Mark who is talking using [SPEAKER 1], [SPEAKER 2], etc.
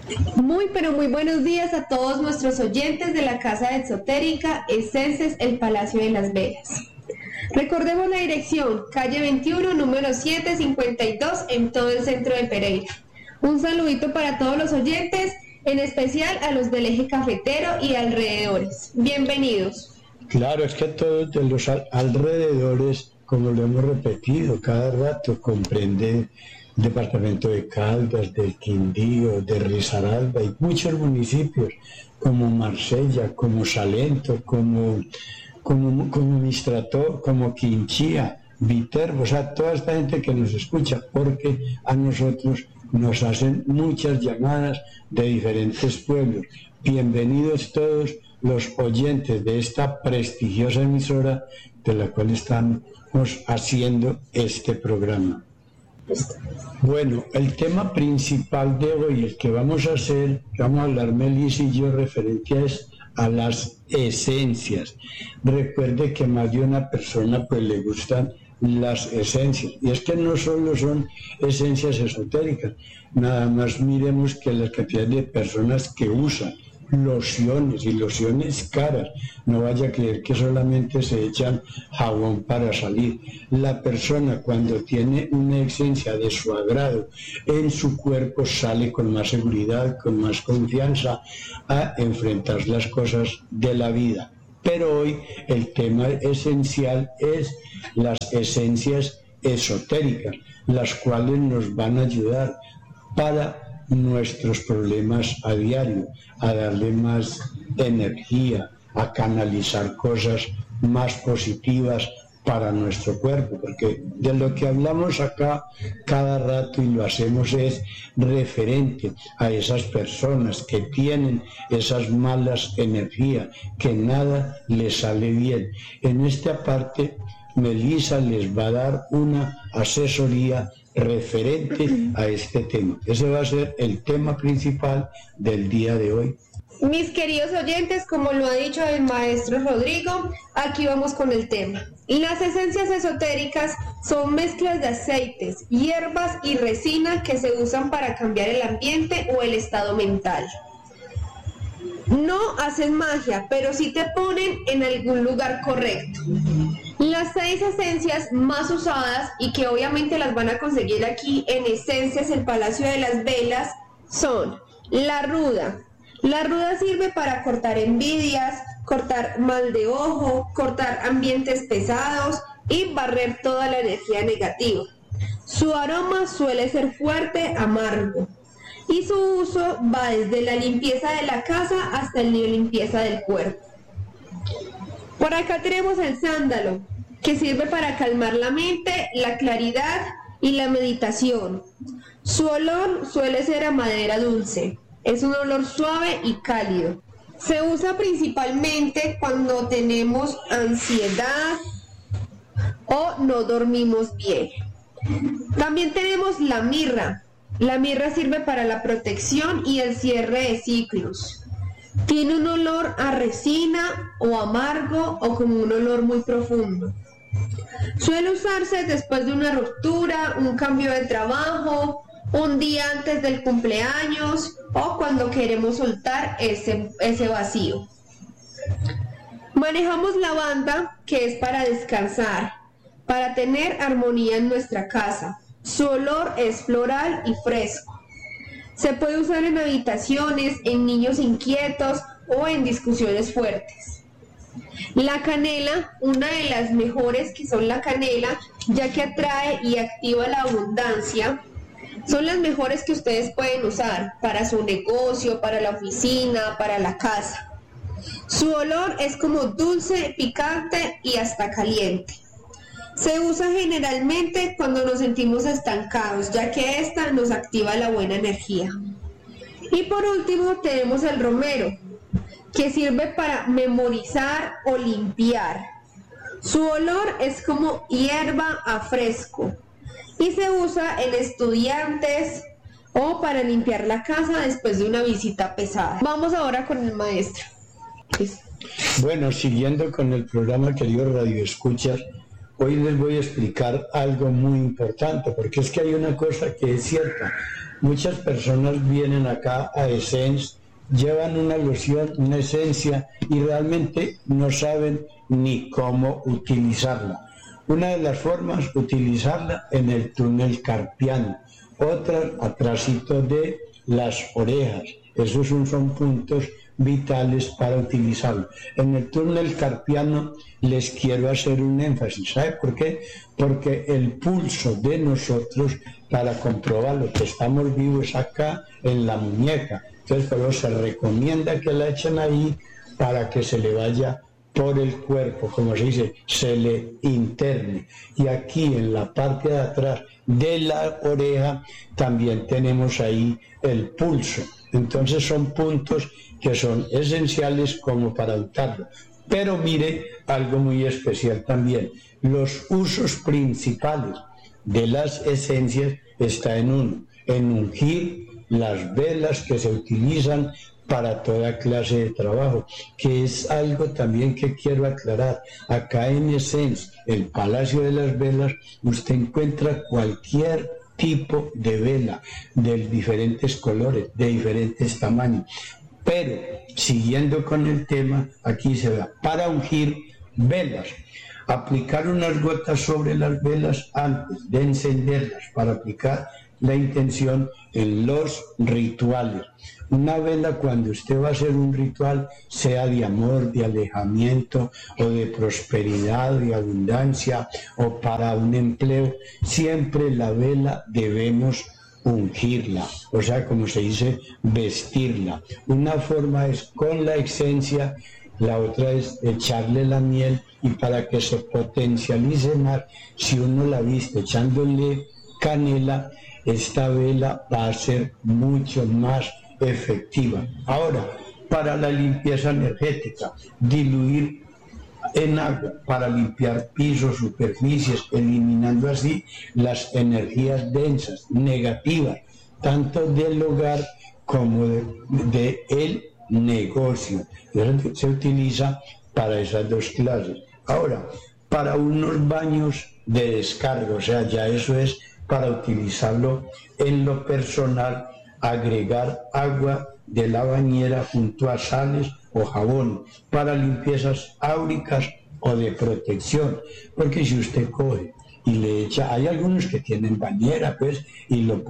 [SPEAKER 1] Muy pero muy buenos días a todos nuestros oyentes de la Casa Exotérica Esencias El Palacio de las Velas. Recordemos la dirección, calle 21, número 752, en todo el centro de Pereira. Un saludito para todos los oyentes, en especial a los del eje cafetero y alrededores. Bienvenidos.
[SPEAKER 2] Claro, es que todos de los alrededores, como lo hemos repetido cada rato, comprende el departamento de Caldas, del Quindío, de Risaralda y muchos municipios como Marsella, como Salento, como Mistrató, como Quinchía, Viterbo, o sea, toda esta gente que nos escucha, porque a nosotros nos hacen muchas llamadas de diferentes pueblos. Bienvenidos todos los oyentes de esta prestigiosa emisora de la cual estamos haciendo este programa. Bueno, el tema principal de hoy, el que vamos a hablar Melissa y yo referente a las esencias. Recuerde que más de una persona pues le gustan las esencias, y es que no solo son esencias esotéricas, nada más miremos que la cantidad de personas que usan lociones y lociones caras. No vaya a creer que solamente se echan jabón para salir. La persona cuando tiene una esencia de su agrado en su cuerpo sale con más seguridad, con más confianza a enfrentar las cosas de la vida. Pero hoy el tema esencial es las esencias esotéricas, las cuales nos van a ayudar para nuestros problemas a diario, a darle más energía, a canalizar cosas más positivas para nuestro cuerpo, porque de lo que hablamos acá cada rato y lo hacemos es referente a esas personas que tienen esas malas energías, que nada les sale bien. En esta parte Melissa les va a dar una asesoría referente a este tema. Ese va a ser el tema principal del día de hoy.
[SPEAKER 1] Mis queridos oyentes, como lo ha dicho el maestro Rodrigo, aquí vamos con el tema. Las esencias esotéricas son mezclas de aceites, hierbas y resina que se usan para cambiar el ambiente o el estado mental. No hacen magia, pero sí te ponen en algún lugar correcto. Las 6 esencias más usadas y que obviamente las van a conseguir aquí en Esencias El Palacio de las Velas son la ruda. La ruda sirve para cortar envidias, cortar mal de ojo, cortar ambientes pesados y barrer toda la energía negativa. Su aroma suele ser fuerte, amargo. Y su uso va desde la limpieza de la casa hasta la limpieza del cuerpo. Por acá tenemos el sándalo, que sirve para calmar la mente, la claridad y la meditación. Su olor suele ser a madera dulce. Es un olor suave y cálido. Se usa principalmente cuando tenemos ansiedad o no dormimos bien. También tenemos la mirra. La mirra sirve para la protección y el cierre de ciclos. Tiene un olor a resina o amargo o como un olor muy profundo. Suele usarse después de una ruptura, un cambio de trabajo, un día antes del cumpleaños o cuando queremos soltar ese vacío. Manejamos lavanda, que es para descansar, para tener armonía en nuestra casa. Su olor es floral y fresco. Se puede usar en habitaciones, en niños inquietos o en discusiones fuertes. La canela, una de las mejores que son la canela, ya que atrae y activa la abundancia, son las mejores que ustedes pueden usar para su negocio, para la oficina, para la casa. Su olor es como dulce, picante y hasta caliente. Se usa generalmente cuando nos sentimos estancados, ya que esta nos activa la buena energía. Y por último tenemos el romero, que sirve para memorizar o limpiar. Su olor es como hierba a fresco y se usa en estudiantes o para limpiar la casa después de una visita pesada. Vamos ahora con el maestro.
[SPEAKER 2] Bueno, siguiendo con el programa, queridos radioescuchas, hoy les voy a explicar algo muy importante, porque es que hay una cosa que es cierta. muchas personas vienen acá a Essence, llevan una loción, una esencia y realmente no saben ni cómo utilizarla. Una de las formas, utilizarla en el túnel carpiano, otra atrásito de las orejas. Esos son puntos vitales para utilizarlo. En el túnel carpiano les quiero hacer un énfasis. ¿Sabe por qué? Porque el pulso de nosotros, para comprobar lo que estamos vivos acá en la muñeca. Entonces, pero se recomienda que la echen ahí para que se le vaya por el cuerpo, como se dice, se le interne. Y aquí en la parte de atrás de la oreja también tenemos ahí el pulso. Entonces son puntos que son esenciales como para untarlo. Pero mire algo muy especial también. Los usos principales de las esencias está en uno, en ungir las velas que se utilizan para toda clase de trabajo, que es algo también que quiero aclarar. Acá en Essence, el Palacio de las Velas, usted encuentra cualquier tipo de vela, de diferentes colores, de diferentes tamaños. Pero, siguiendo con el tema, aquí se da, para ungir velas, aplicar unas gotas sobre las velas antes de encenderlas, para aplicar la intención en los rituales. Una vela, cuando usted va a hacer un ritual, sea de amor, de alejamiento o de prosperidad, de abundancia o para un empleo, siempre la vela debemos ungirla, o sea, como se dice, vestirla. Una forma es con la esencia, la otra es echarle la miel, y para que se potencialice más, si uno la viste echándole canela, esta vela va a ser mucho más efectiva. Ahora, para la limpieza energética, diluir en agua para limpiar pisos, superficies, eliminando así las energías densas, negativas, tanto del hogar como de el negocio. Se utiliza para esas dos clases. Ahora, para unos baños de descarga, o sea, ya eso es para utilizarlo en lo personal, agregar agua de la bañera junto a sales o jabón para limpiezas áuricas o de protección, porque si usted coge y le echa, hay algunos que tienen bañera pues y lo